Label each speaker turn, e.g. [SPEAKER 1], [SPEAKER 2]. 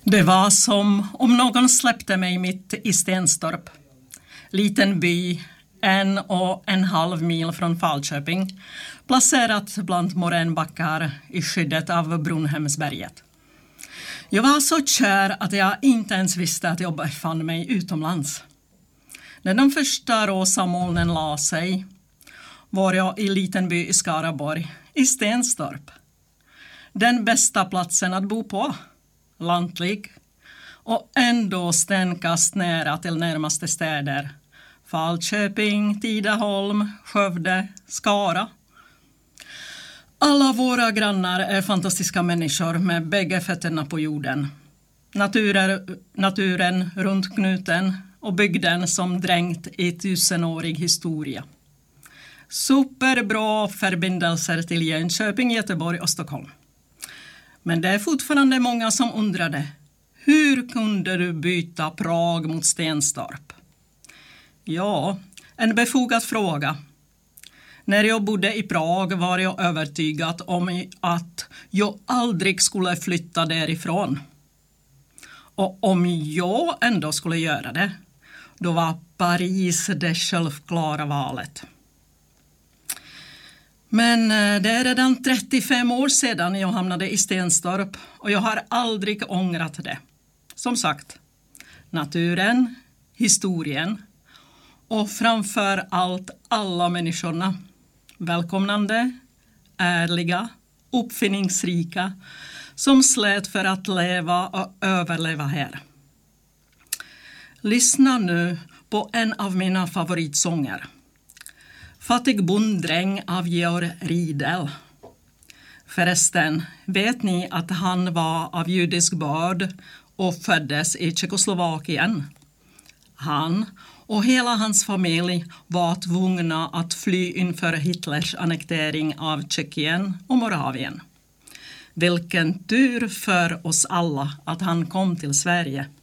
[SPEAKER 1] Det var som om någon släppte mig mitt i Stenstorp. Liten by, 1,5 mil från Falköping, placerat bland moränbackar i skyddet av Brunhemsberget. Jag var så kär att jag inte ens visste att jag befann mig utomlands. När de första rosa molnen la sig var jag i liten by i Skaraborg, i Stenstorp. Den bästa platsen att bo på, lantlig, och ändå stenkast nära till närmaste städer. Falköping, Tidaholm, Skövde, Skara. Alla våra grannar är fantastiska människor med bägge fötterna på jorden. Naturen runt knuten och bygden som dränkt i 1000-årig historia. Superbra förbindelser till Jönköping, Göteborg och Stockholm. Men det är fortfarande många som undrade, hur kunde du byta Prag mot Stenstorp? Ja, en befogad fråga. När jag bodde i Prag var jag övertygad om att jag aldrig skulle flytta därifrån. Och om jag ändå skulle göra det, då var Paris det självklara valet. Men det är redan 35 år sedan jag hamnade i Stenstorp och jag har aldrig ångrat det. Som sagt, naturen, historien och framför allt alla människorna. Välkomnande, ärliga, uppfinningsrika som slet för att leva och överleva här. Lyssna nu på en av mina favoritsånger. Fattig bonddräng av Georg Riedel. Förresten, vet ni att han var av judisk börd och föddes i Tjeckoslovakien? Han och hela hans familj var tvungna att fly inför Hitlers annektering av Tjeckien och Moravien. Vilken tur för oss alla att han kom till Sverige.